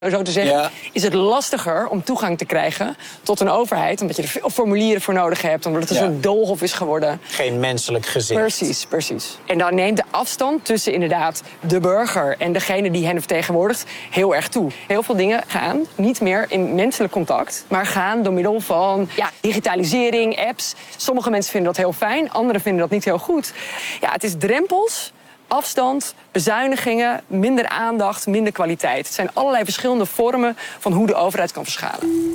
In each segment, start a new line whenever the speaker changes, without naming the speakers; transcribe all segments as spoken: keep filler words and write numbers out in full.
Zo te zeggen,
ja.
is het lastiger om toegang te krijgen tot een overheid, omdat je er veel formulieren voor nodig hebt, omdat het een
ja.
soort doolhof is geworden.
Geen menselijk gezicht.
Precies, precies. En dan neemt de afstand tussen inderdaad de burger en degene die hen vertegenwoordigt heel erg toe. Heel veel dingen gaan niet meer in menselijk contact, maar gaan door middel van ja, digitalisering, apps. Sommige mensen vinden dat heel fijn, anderen vinden dat niet heel goed. Ja, het is drempels, afstand, bezuinigingen, minder aandacht, minder kwaliteit. Het zijn allerlei verschillende vormen van hoe de overheid kan verschalen.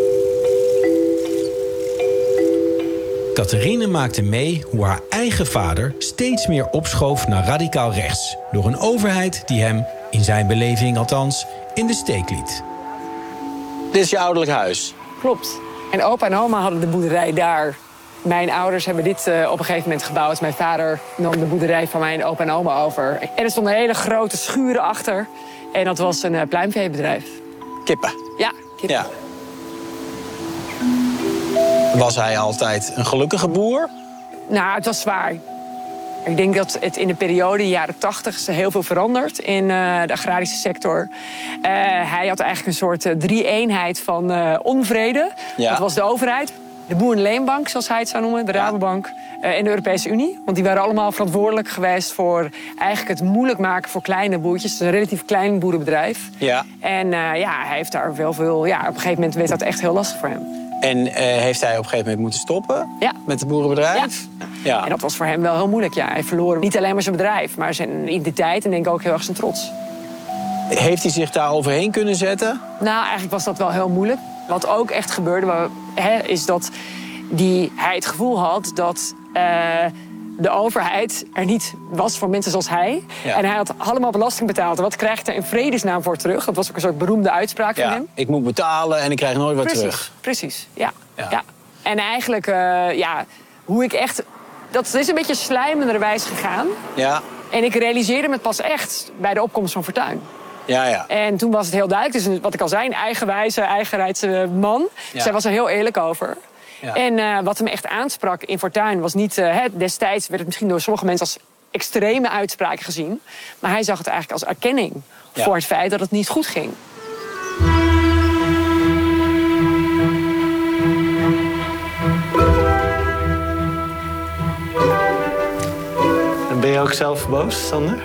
Catherine maakte mee hoe haar eigen vader steeds meer opschoof naar radicaal rechts. Door een overheid die hem, in zijn beleving althans, in de steek liet.
Dit is je ouderlijk huis?
Klopt. En opa en oma hadden de boerderij daar. Mijn ouders hebben dit uh, op een gegeven moment gebouwd. Mijn vader nam de boerderij van mijn opa en oma over. En er stonden hele grote schuren achter. En dat was een uh, pluimveebedrijf.
Kippen?
Ja, kippen.
Ja. Was hij altijd een gelukkige boer?
Nou, het was zwaar. Ik denk dat het in de periode jaren tachtig is heel veel veranderd in uh, de agrarische sector. Uh, hij had eigenlijk een soort uh, drie-eenheid van uh, onvrede.
Ja.
Dat was de overheid. De Boerenleenbank, zoals hij het zou noemen, de Rabobank uh, en de Europese Unie. Want die waren allemaal verantwoordelijk geweest voor eigenlijk het moeilijk maken voor kleine boertjes. Het is een relatief klein boerenbedrijf.
Ja.
En uh, ja, hij heeft daar wel veel. Ja, op een gegeven moment werd dat echt heel lastig voor hem.
En uh, heeft hij op een gegeven moment moeten stoppen
ja.
met het boerenbedrijf?
Ja.
ja.
En dat was voor hem wel heel moeilijk. Ja, hij verloor niet alleen maar zijn bedrijf, maar zijn identiteit en denk ik ook heel erg zijn trots.
Heeft hij zich daar overheen kunnen zetten?
Nou, eigenlijk was dat wel heel moeilijk. Wat ook echt gebeurde, hè, is dat die, hij het gevoel had dat uh, de overheid er niet was voor mensen zoals hij.
Ja.
En hij had allemaal belasting betaald. En wat krijgt hij in vredesnaam voor terug? Dat was ook een soort beroemde uitspraak
ja,
van hem.
Ik moet betalen en ik krijg nooit wat
precies,
terug.
Precies, ja.
Ja.
ja. En eigenlijk, uh, ja, hoe ik echt... Dat is een beetje slijmenderwijs gegaan.
Ja.
En ik realiseerde me het pas echt bij de opkomst van Fortuyn.
Ja, ja.
En toen was het heel duidelijk. Dus wat ik al zei, een eigenwijze, eigenrijdse man.
Ja.
Dus hij was er heel eerlijk over.
Ja.
En uh, wat hem echt aansprak in Fortuyn was niet... Uh, hè, destijds werd het misschien door sommige mensen als extreme uitspraken gezien. Maar hij zag het eigenlijk als erkenning
ja.
voor het feit dat het niet goed ging.
En ben je ook zelf boos, Sander?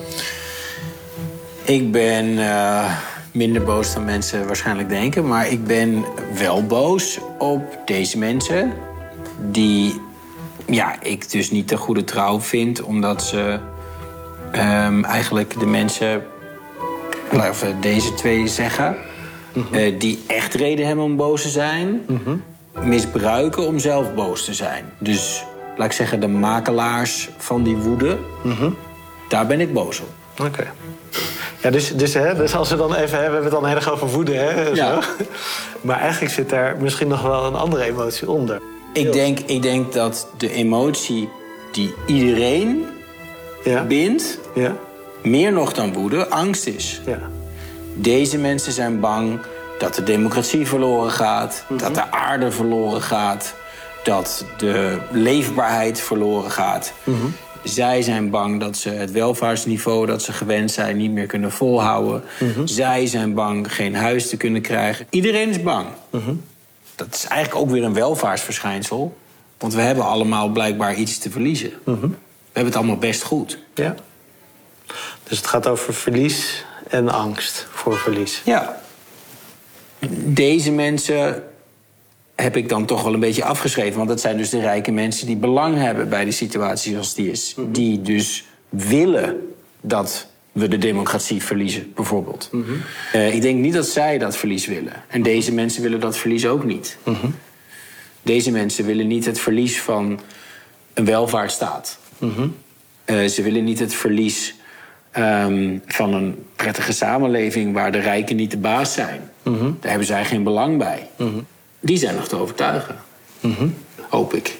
Ik ben uh, minder boos dan mensen waarschijnlijk denken. Maar ik ben wel boos op deze mensen. Die ja, ik dus niet de goede trouw vind. Omdat ze um, eigenlijk de mensen... Laten we deze twee zeggen. Mm-hmm. Uh, die echt reden hebben om boos te zijn. Mm-hmm. Misbruiken om zelf boos te zijn. Dus laat ik zeggen, de makelaars van die woede. Mm-hmm. Daar ben ik boos op.
Oké. Okay. Ja, dus, dus, hè, dus als we dan even... Hè, we hebben het dan heel erg over woede, hè?
Ja.
Zo. Maar eigenlijk zit daar misschien nog wel een andere emotie onder.
Ik denk, ik denk dat de emotie die iedereen
ja.
bindt...
Ja.
meer nog dan woede, angst is.
Ja.
Deze mensen zijn bang dat de democratie verloren gaat... Mm-hmm. dat de aarde verloren gaat... dat de leefbaarheid verloren gaat... Mm-hmm. Zij zijn bang dat ze het welvaartsniveau dat ze gewend zijn niet meer kunnen volhouden. Mm-hmm. Zij zijn bang geen huis te kunnen krijgen. Iedereen is bang. Mm-hmm. Dat is eigenlijk ook weer een welvaartsverschijnsel. Want we hebben allemaal blijkbaar iets te verliezen. Mm-hmm. We hebben het allemaal best goed.
Ja. Dus het gaat over verlies en angst voor verlies.
Ja. Deze mensen heb ik dan toch wel een beetje afgeschreven. Want dat zijn dus de rijke mensen die belang hebben bij de situatie zoals die is. Mm-hmm. Die dus willen dat we de democratie verliezen, bijvoorbeeld. Mm-hmm. Uh, ik denk niet dat zij dat verlies willen. En deze mensen willen dat verlies ook niet. Mm-hmm. Deze mensen willen niet het verlies van een welvaartsstaat. Mm-hmm. Uh, ze willen niet het verlies um, van een prettige samenleving... waar de rijken niet de baas zijn. Mm-hmm. Daar hebben zij geen belang bij. Mm-hmm. Die zijn nog te overtuigen. Mm-hmm. Hoop ik.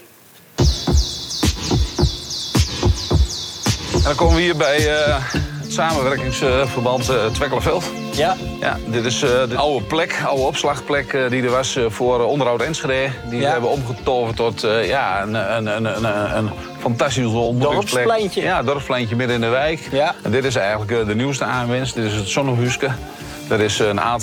En dan komen we hier bij uh, het samenwerkingsverband uh, Twekkelenveld. Ja. Ja, dit is uh, de oude plek, oude opslagplek uh, die er was uh, voor uh, onderhoud Enschede. Die ja. we hebben omgetoverd tot uh, ja, een, een, een, een, een fantastische ontmoetingsplek.
Dorpspleintje.
Ja, dorpspleintje midden in de wijk.
Ja.
En dit is eigenlijk uh, de nieuwste aanwinst. Dit is het Zonnehuske. Er is een aantal